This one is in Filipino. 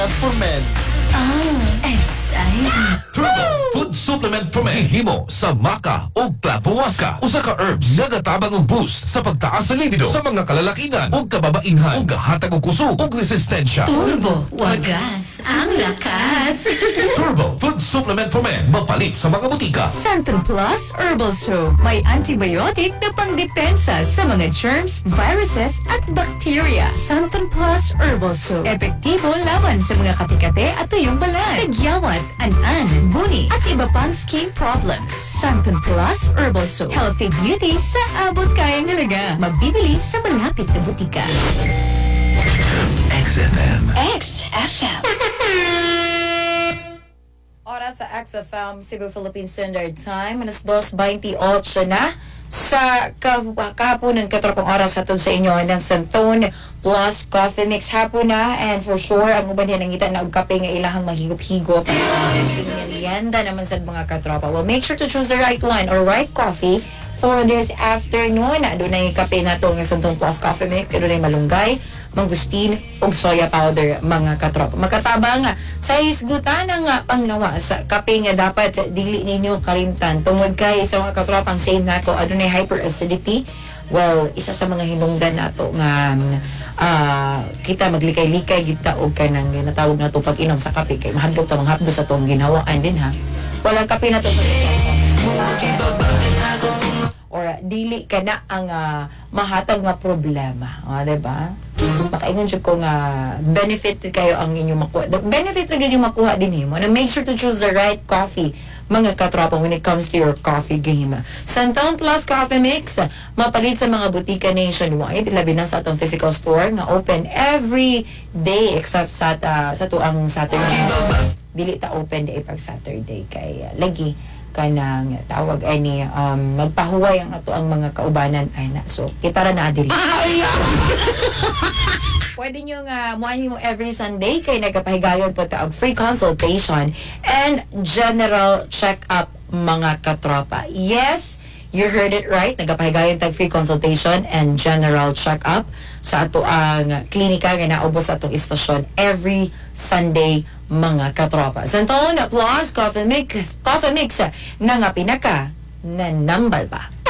For men. Exciting. Turbo Food Supplement from Himo sa Maca o Clavuasca. Usa ka herbs nga gatabang og boost sa pagtaas sa libido sa mga kalalakinan ug kababainhan ug gahatag og kusog ug resistensya. Turbo. Wagas. Ang lakas. Turbo Food Supplement from mapalit sa mga butika. Santon Plus Herbal Soap. May antibiotic na pangdepensa sa mga germs, viruses at bacteria. Santon Plus Herbal Soap. Epektibo laban sa mga katikate at tuyong balat, tagyawat, an-an, buni at iba pang skin problems. Santon Plus Herbal Soap. Healthy beauty sa abot kayang halaga. Mabibili sa malapit na butika. XFM. XFM. Oras sa XFM, Cebu Philippine Standard Time, alas 2:28 na sa kahaponan, katropang oras atod sa inyo ng Santon Plus Coffee Mix hapon na, and for sure ang uban yan nangita na og kape nga ilahang mahigop-higop merienda naman sa mga katropa. Well, make sure to choose the right one or right coffee for this afternoon. Adunay kape na to nga Santon Plus Coffee Mix, adunay malunggay, mangustin ug soya powder mga katropa. Magkatabang sa hisgutan nga pangnawa sa kape nga dapat dili ninyo kalimtan tungod kay sa mga katropang same nako adunay hyperacidity. Well, isa sa mga hinungdan nato nga kita maglikay-likay kita og kanang natawag nato pag-inom sa kape kay mahadlok ta manghapdo sa tong ginhawaan din ha. Walang kape na to or dili ka na ang mahatag nga problema. Diba? Makaingon siya ko nga benefit kayo ang inyong makuha. Benefit rin yung makuha din mo. Na make sure to choose the right coffee, mga katropa, when it comes to your coffee game. Santon Plus Coffee Mix, mapalit sa mga butika nationwide, labi na sa atong physical store, nga open every day except sa tuang Saturday. Dili ta open day pag Saturday kay lagi kanang tawag ay ni magpahuway ang ato ang mga kaubanan ay na. So, kita ra na diri. Pwede nyo nga muani mo every Sunday kay nagapahigayon po ta og free consultation and general check-up mga katropa. Yes, you heard it right. Nagapahigayon tag free consultation and general check-up sa ato ang klinika nga naubos sa atong istasyon every Sunday mga katropa. Santon Plus Coffee Mix na nga pinaka na nambal ba?